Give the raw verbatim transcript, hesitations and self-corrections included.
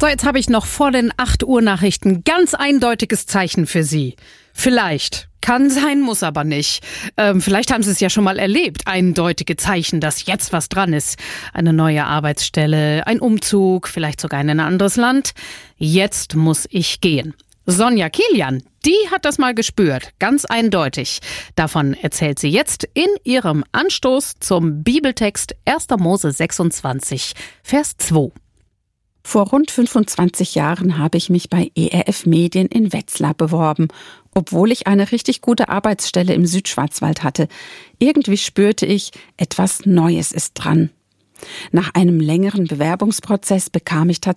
So, jetzt habe ich noch vor den acht Uhr Nachrichten ganz eindeutiges Zeichen für Sie. Vielleicht. Kann sein, muss aber nicht. Ähm, vielleicht haben Sie es ja schon mal erlebt. Eindeutige Zeichen, dass jetzt was dran ist. Eine neue Arbeitsstelle, ein Umzug, vielleicht sogar in ein anderes Land. Jetzt muss ich gehen. Sonja Kilian, die hat das mal gespürt, ganz eindeutig. Davon erzählt sie jetzt in ihrem Anstoß zum Bibeltext erster Mose sechsundzwanzig, Vers zwei. Vor rund fünfundzwanzig Jahren habe ich mich bei E R F Medien in Wetzlar beworben, obwohl ich eine richtig gute Arbeitsstelle im Südschwarzwald hatte. Irgendwie spürte ich, etwas Neues ist dran. Nach einem längeren Bewerbungsprozess bekam ich tatsächlich